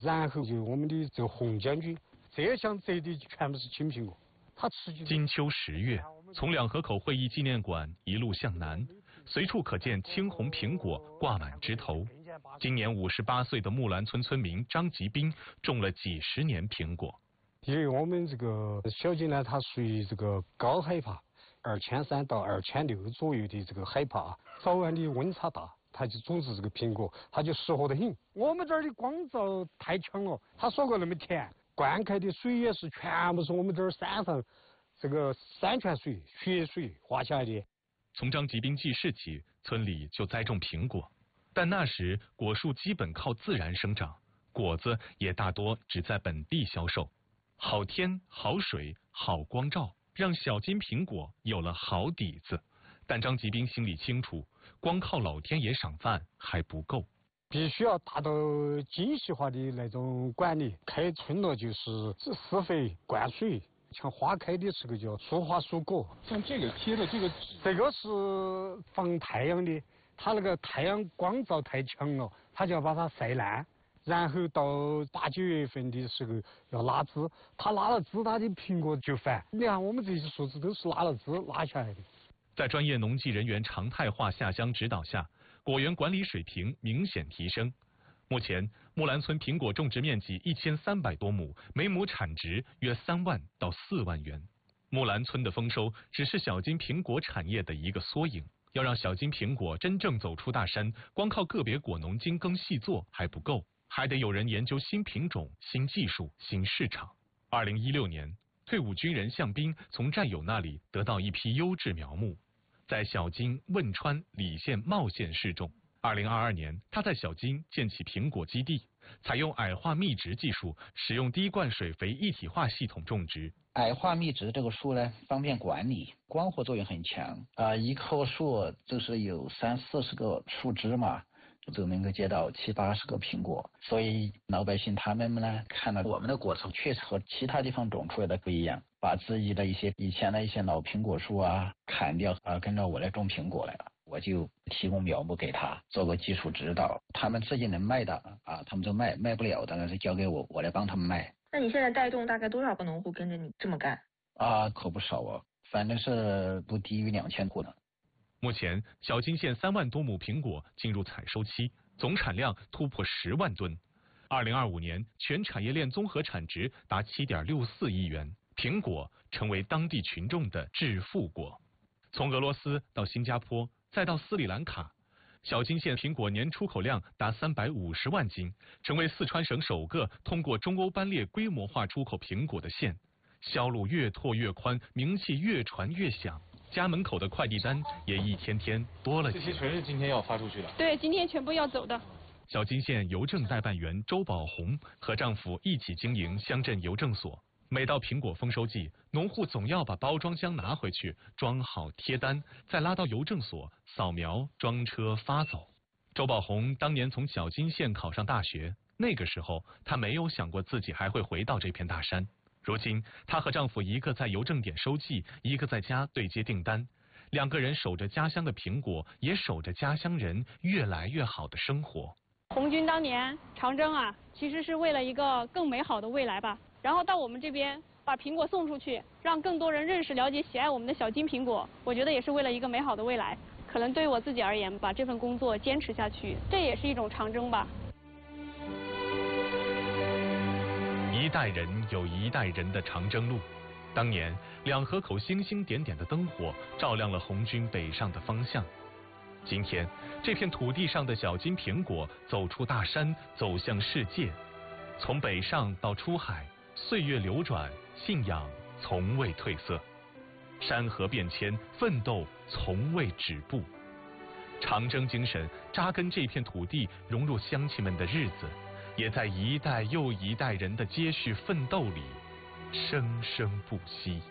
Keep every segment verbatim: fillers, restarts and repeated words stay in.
然后就我们的这个红将军，这项摘的全部是青苹果。他吃金秋十月，从两河口会议纪念馆一路向南，随处可见青红苹果挂满枝头。今年五十八岁的木兰村村民张吉兵种了几十年苹果。 因为我们这个小金呢，它属于这个高海拔，二千三到二千六左右的这个海拔，早晚的温差大，它就种植这个苹果，它就适合得很。我们这儿的光照太强了，它说过那么甜，灌溉的水也是全部是我们这儿山上这个山泉水、雪水滑下来的。 从张吉兵记事起，村里就栽种苹果，但那时果树基本靠自然生长，果子也大多只在本地销售。好天、好水、好光照，让小金苹果有了好底子。但张吉兵心里清楚，光靠老天爷赏饭还不够， 必须要达到精细化的那种管理。开村了就是施肥、灌水，像花开的时候就要疏花疏果。 像这个贴的这个纸， 这个是防太阳的，它那个太阳光照太强了，它就要把它晒烂。然后到八九月份的时候要拉枝，它拉了枝，它的苹果就繁。你看我们这些树枝都是拉了枝拉下来的。 在专业农技人员常态化下乡指导下，果园管理水平明显提升。目前，木兰村苹果种植面积一千三百多亩，每亩产值约三万到四万元。木兰村的丰收只是小金苹果产业的一个缩影。要让小金苹果真正走出大山，光靠个别果农精耕细作还不够。还得有人研究新品种、新技术、新市场。二零一六年，退伍军人向斌从战友那里得到一批优质苗木，在小金、汶川、澧县、茂县试种。二零二二年，他在小金建起苹果基地，采用矮化密植技术，使用滴灌水肥一体化系统种植。 矮化密植这个树呢，方便管理，光合作用很强啊、呃！一棵树就是有三四十个树枝嘛。就能够结到七八十个苹果，所以老百姓他们呢看到我们的果子确实和其他地方种出来的不一样，把自己的一些以前的一些老苹果树啊砍掉啊，跟着我来种苹果来了。我就提供苗木给他做个技术指导，他们自己能卖的啊，他们就卖，卖不了的呢是交给我，我来帮他们卖。 那你现在带动大概多少个农户跟着你这么干？ 啊，可不少啊，反正是不低于两千户的。 目前，小金县三万多亩苹果进入采收期，总产量突破十万吨。二零二五年，全产业链综合产值达七点六四亿元，苹果成为当地群众的致富果。从俄罗斯到新加坡，再到斯里兰卡，小金县苹果年出口量达三百五十万斤，成为四川省首个通过中欧班列规模化出口苹果的县。销路越拓越宽，名气越传越响。家门口的快递单也一天天多了起来。 这些全是今天要发出去的？ 对，今天全部要走的。 小金县邮政代办员周宝红和丈夫一起经营乡镇邮政所。每到苹果丰收季，农户总要把包装箱拿回去，装好贴单，再拉到邮政所扫描装车发走。周宝红当年从小金县考上大学，那个时候她没有想过自己还会回到这片大山。如今，她和丈夫一个在邮政点收寄，一个在家对接订单，两个人守着家乡的苹果，也守着家乡人越来越好的生活。 红军当年长征啊，其实是为了一个更美好的未来吧。然后到我们这边把苹果送出去，让更多人认识、了解、喜爱我们的小金苹果，我觉得也是为了一个美好的未来。可能对于我自己而言，把这份工作坚持下去，这也是一种长征吧。 一代人有一代人的长征路。当年两河口星星点点的灯火照亮了红军北上的方向。今天这片土地上的小金苹果走出大山，走向世界。从北上到出海，岁月流转，信仰从未褪色。山河变迁，奋斗从未止步。长征精神扎根这片土地，融入乡亲们的日子，也在一代又一代人的接续奋斗里生生不息。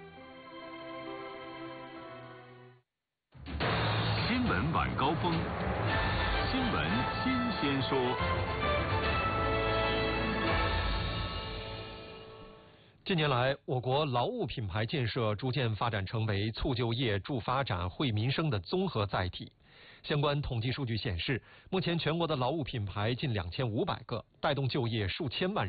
新闻晚高峰，新闻新鲜说。 近年来，我国劳务品牌建设逐渐发展成为促就业、助发展、惠民生的综合载体。 相关统计数据显示，目前全国的劳务品牌近两千五百个，带动就业数千万人。